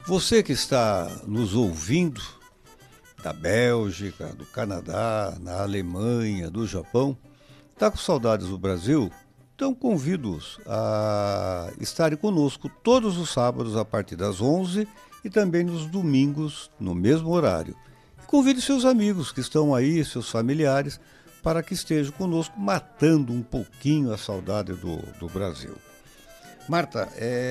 Você que está nos ouvindo da Bélgica, do Canadá, na Alemanha, do Japão, está com saudades do Brasil? Então convido-os a estarem conosco todos os sábados a partir das 11 e também nos domingos no mesmo horário. E convide seus amigos que estão aí, seus familiares, para que estejam conosco matando um pouquinho a saudade do Brasil. Marta,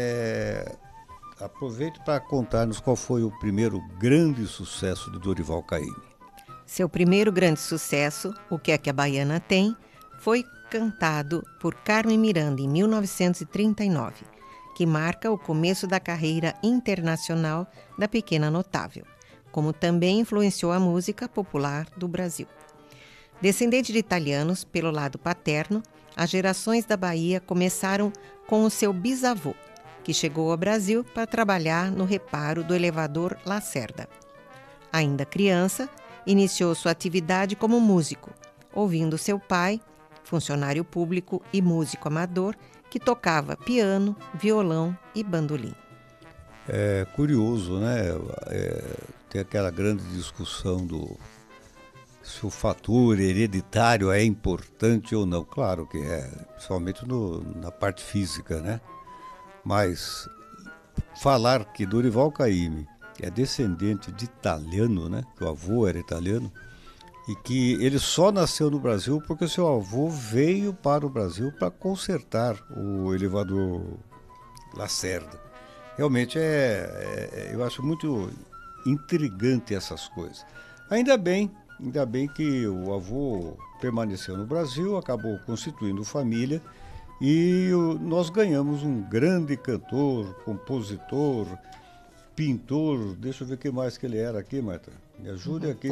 aproveite para contar-nos qual foi o primeiro grande sucesso de Dorival Caymmi. Seu primeiro grande sucesso, O Que É Que a Baiana Tem, foi cantado por Carmen Miranda em 1939, que marca o começo da carreira internacional da pequena notável, como também influenciou a música popular do Brasil. Descendente de italianos pelo lado paterno, as gerações da Bahia começaram com o seu bisavô, que chegou ao Brasil para trabalhar no reparo do elevador Lacerda. Ainda criança, iniciou sua atividade como músico, ouvindo seu pai, funcionário público e músico amador, que tocava piano, violão e bandolim. É curioso, né? Tem aquela grande discussão se o fator hereditário é importante ou não. Claro que é, principalmente na parte física, né? Mas falar que Dorival Caymmi é descendente de italiano, né? Que o avô era italiano, e que ele só nasceu no Brasil porque seu avô veio para o Brasil para consertar o elevador Lacerda. Realmente eu acho muito intrigante essas coisas. Ainda bem que o avô permaneceu no Brasil, acabou constituindo família e nós ganhamos um grande cantor, compositor, pintor. Deixa eu ver o que mais que ele era aqui, Marta. Me ajude aqui.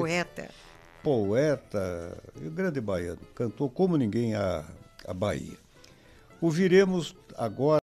Poeta, e o grande baiano, cantou como ninguém a Bahia. Ouviremos agora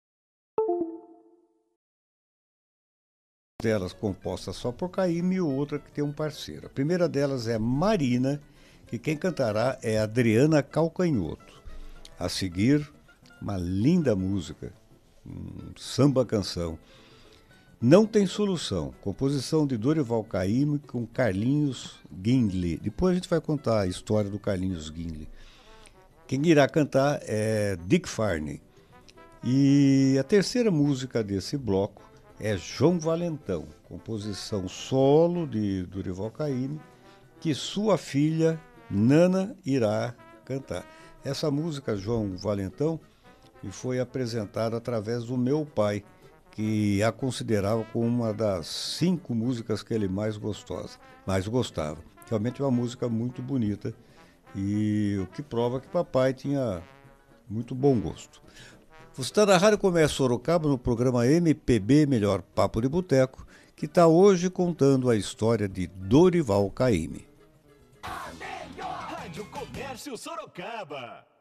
delas compostas só por Caymmi e outra que tem um parceiro. A primeira delas é Marina, que quem cantará é Adriana Calcanhoto. A seguir, uma linda música, um samba-canção. Não Tem Solução, composição de Dorival Caymmi com Carlinhos Guinle. Depois a gente vai contar a história do Carlinhos Guinle. Quem irá cantar é Dick Farney. E a terceira música desse bloco é João Valentão, composição solo de Dorival Caymmi, que sua filha Nana irá cantar. Essa música, João Valentão, foi apresentada através do meu pai, que a considerava como uma das 5 músicas que ele mais gostava. Realmente é uma música muito bonita e o que prova que papai tinha muito bom gosto. Você está na Rádio Comércio Sorocaba no programa MPB Melhor Papo de Boteco, que está hoje contando a história de Dorival Caymmi. A melhor Rádio Comércio Sorocaba.